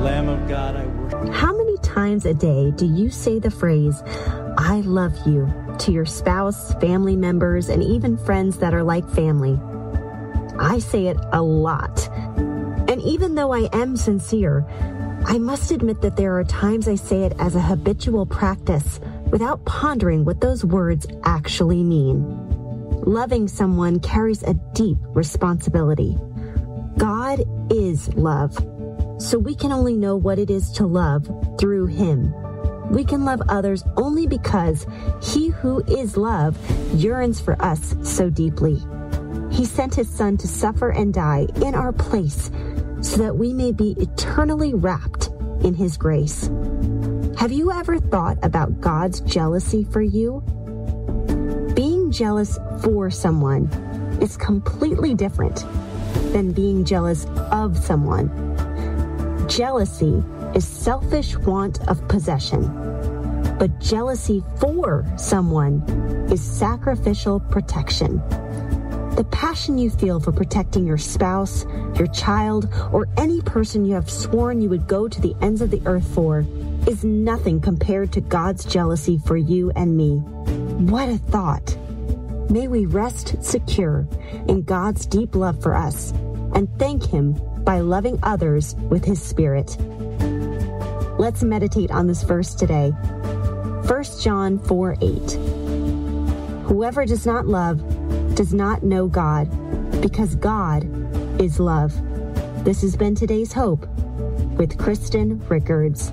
Lamb of God, I worship. How many times a day do you say the phrase, I love you, to your spouse, family members, and even friends that are like family? I say it a lot. And even though I am sincere, I must admit that there are times I say it as a habitual practice without pondering what those words actually mean. Loving someone carries a deep responsibility. God is love, so we can only know what it is to love through Him. We can love others only because He who is love yearns for us so deeply. He sent His Son to suffer and die in our place so that we may be eternally wrapped in His grace. Have you ever thought about God's jealousy for you? Being jealous for someone is completely different than being jealous of someone. Jealousy is selfish want of possession, but jealousy for someone is sacrificial protection. The passion you feel for protecting your spouse, your child, or any person you have sworn you would go to the ends of the earth for is nothing compared to God's jealousy for you and me. What a thought! May we rest secure in God's deep love for us and thank Him by loving others with His Spirit. Let's meditate on this verse today. 1 John 4:8. Whoever does not love does not know God, because God is love. This has been Today's Hope with Kristen Rickards.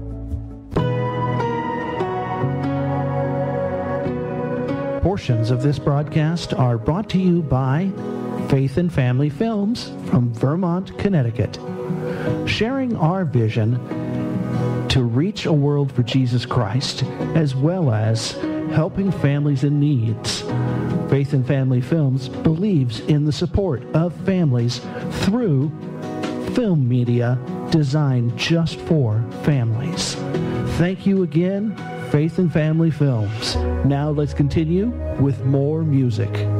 Portions of this broadcast are brought to you by Faith and Family Films from Vermont, Connecticut, sharing our vision to reach a world for Jesus Christ, as well as helping families in needs. Faith and Family Films believes in the support of families through film media designed just for families. Thank you again, Faith and Family Films. Now let's continue with more music.